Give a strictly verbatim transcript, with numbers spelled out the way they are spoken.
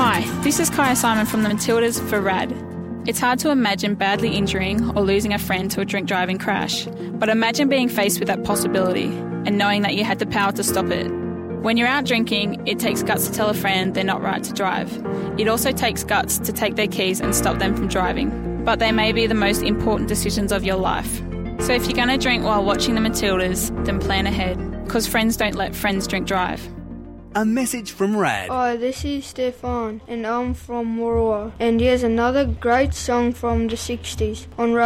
Hi, this is Kaya Simon from the Matildas for RAD. It's hard to imagine badly injuring or losing a friend to a drink driving crash, but imagine being faced with that possibility and knowing that you had the power to stop it. When you're out drinking, it takes guts to tell a friend they're not right to drive. It also takes guts to take their keys and stop them from driving, but they may be the most important decisions of your life. So if you're going to drink while watching the Matildas, then plan ahead, because friends don't let friends drink drive. A message from RAD. Hi, this is Stefan, and I'm from Mooroa. And here's another great song from the sixties on RAD.